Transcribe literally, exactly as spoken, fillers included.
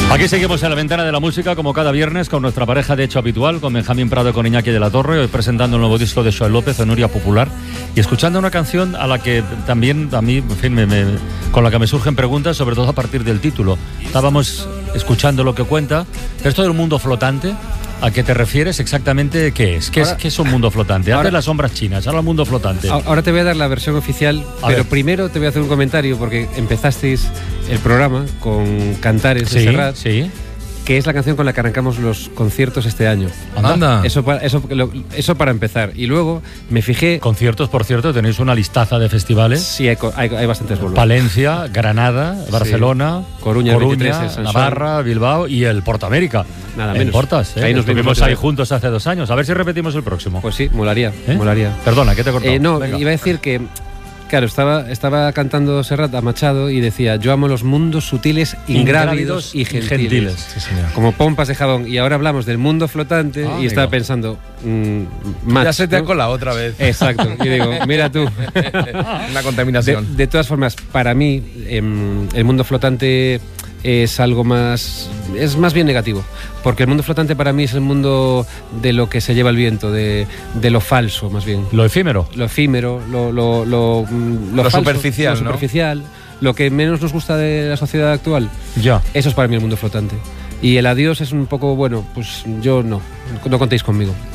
Aquí seguimos en la ventana de la música, como cada viernes, con nuestra pareja de hecho habitual, con Benjamín Prado y con Iñaki de la Torre, hoy presentando el nuevo disco de Xoel López, Onuria Popular, y escuchando una canción a la que también, a mí, en fin, me, me, con la que me surgen preguntas, sobre todo a partir del título. Estábamos escuchando lo que cuenta, esto del mundo flotante, ¿a qué te refieres exactamente? ¿Qué es? ¿Qué, ahora, es, ¿qué es un mundo flotante? Antes las sombras chinas, ahora el mundo flotante. Ahora te voy a dar la versión oficial, a pero ver. Primero te voy a hacer un comentario, porque empezasteis el programa con Cantares de sí, Serrat, sí. que es la canción con la que arrancamos los conciertos este año. Anda. Eso para, eso, eso para empezar. Y luego me fijé... Conciertos, por cierto, tenéis una listaza de festivales. Sí, hay, hay, hay bastantes bolos. Palencia, Granada, Barcelona, sí. Coruña, Coruña veintitrés, Navarra, Bilbao y el Portamérica. Nada menos. En Portas, ¿eh? Ahí nos vimos ahí juntos hace dos años. A ver si repetimos el próximo. Pues sí, molaría, ¿Eh? molaría. Perdona, ¿qué te he cortado? Eh, no, Venga. Iba a decir que... Claro, estaba, estaba cantando Serrat a Machado y decía: yo amo los mundos sutiles, ingrávidos, ingrávidos y gentiles. Y gentiles. Sí, señor. Como pompas de jabón. Y ahora hablamos del mundo flotante ah, y estaba pensando... Mmm, match, ya se te ¿no? ha colado otra vez. Exacto. Y digo, mira tú. La contaminación. De, de todas formas, para mí, eh, el mundo flotante es algo más... es más bien negativo. Porque el mundo flotante para mí es el mundo de lo que se lleva el viento, de, de lo falso, más bien. Lo efímero. Lo efímero, lo, lo, lo, lo, lo falso, superficial, lo superficial, ¿no? Lo que menos nos gusta de la sociedad actual. Ya. Eso es para mí el mundo flotante. Y el adiós es un poco, bueno, pues yo no, no contéis conmigo.